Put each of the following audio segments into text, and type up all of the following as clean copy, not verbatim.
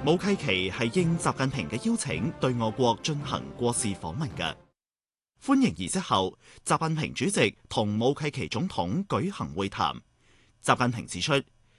武契奇係應習近平嘅邀請對我國進行國事訪問嘅。歡迎儀式後，習近平主席同武契奇總統舉行會談。習近平指出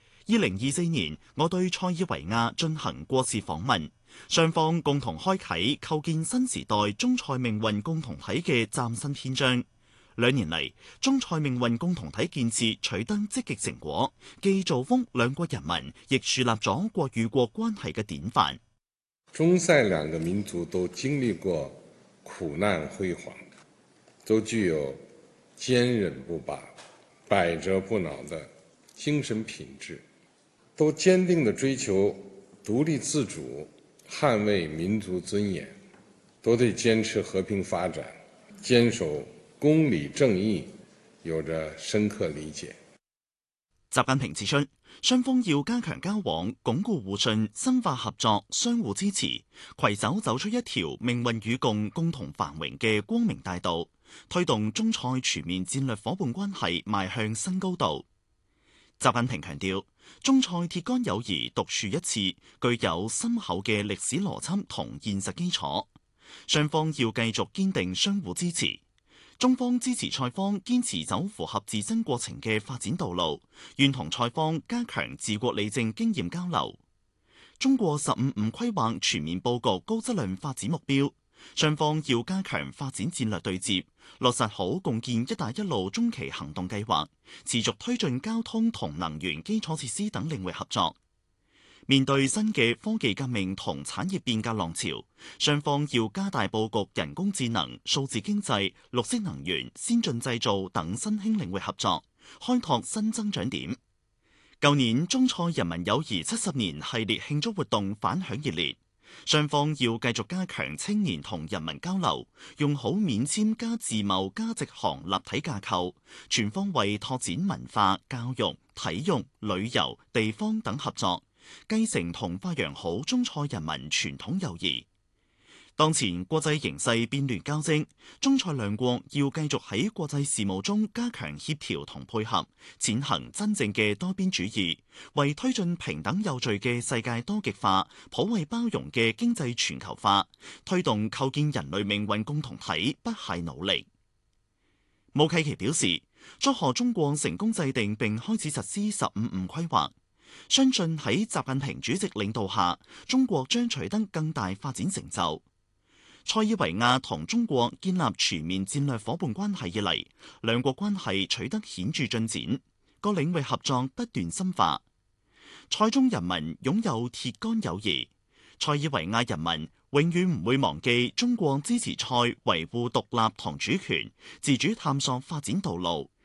，2024年我對塞爾維亞進行國事訪問，雙方共同開啟構建新時代中塞命運共同體嘅嶄新篇章。2年嚟，中塞命運共同體建設取得積極成果，既造福兩國人民，亦樹立咗國與國關係嘅典範。 中塞兩個民族都經歷過苦難輝煌，都具有堅忍不拔、百折不撓的精神品質，都堅定地追求獨立自主，捍衛民族尊嚴，都對堅持和平發展、堅守公理正義有着深刻理解。 習近平指出，雙方要加強交往，鞏固互信，深化合作，相互支持，攜手走出一條命運與共、共同繁榮嘅光明大道，推動中塞全面戰略夥伴關係邁向新高度。習近平強調，中塞鐵桿友誼獨樹一幟，具有深厚嘅歷史邏輯同現實基礎，雙方要繼續堅定相互支持。中方支持塞方堅持走符合自身過程嘅發展道路，願同塞方加強治國理政經驗交流。中國15五規劃全面佈局高質量發展目標，雙方要加強發展戰略對接，落實好共建「一帶一路」中期行動計劃，持續推進交通同能源基礎設施等領域合作。面對新嘅科技革命同產業變革浪潮，雙方要加大佈局人工智能、數字經濟、綠色能源、先進製造等新興領域合作，開拓新增長點。舊年中塞人民友誼70年系列慶祝活動反響熱烈，雙方要繼續加強青年同人民交流，用好免簽加自貿加直航立體架構，全方位拓展文化、教育、體育、旅遊、地方等合作，繼承同發揚好中塞人民傳統友誼。當前國際形勢變亂交織，中塞兩國要繼續喺國際事務中加強協調同配合，踐行真正嘅多邊主義，為推進平等有序嘅世界多極化、普惠包容嘅經濟全球化，推動構建人類命運共同體不懈努力。武契奇表示，祝賀中國成功制定並開始實施15五規劃，相信喺習近平主席領導下，中國將取得更大發展成就。塞爾維亞同中國建立全面戰略夥伴關係以嚟，兩國關係取得顯著進展，各領域合作不斷深化。塞中人民擁有鐵桿友誼，塞爾維亞人民永遠唔會忘記中國支持塞維護獨立同主權、自主探索發展道路，